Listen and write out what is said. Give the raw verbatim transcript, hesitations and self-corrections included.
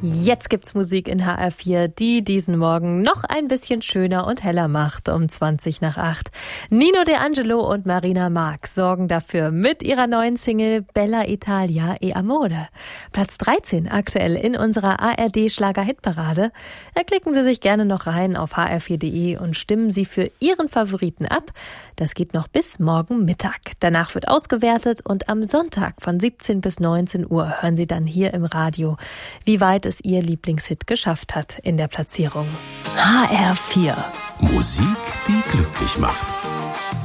Jetzt gibt's Musik in H R vier, die diesen Morgen noch ein bisschen schöner und heller macht, um zwanzig nach acht. Nino De Angelo und Marina Marx sorgen dafür mit ihrer neuen Single Bella Italia e Amore. Platz dreizehn aktuell in unserer A R D-Schlager-Hitparade. Da klicken Sie sich gerne noch rein auf h r vier punkt de und stimmen Sie für Ihren Favoriten ab. Das geht noch bis morgen Mittag. Danach wird ausgewertet und am Sonntag von siebzehn bis neunzehn Uhr hören Sie dann hier im Radio, wie weit es Ihr Lieblingshit geschafft hat in der Platzierung. H R vier. Musik, die glücklich macht.